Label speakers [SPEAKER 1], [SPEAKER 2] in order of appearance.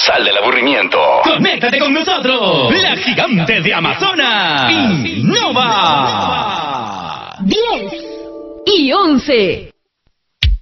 [SPEAKER 1] Sal del aburrimiento.
[SPEAKER 2] ¡Conéctate con nosotros! ¡La gigante de Amazonas! ¡Innova!
[SPEAKER 3] 10 y 11.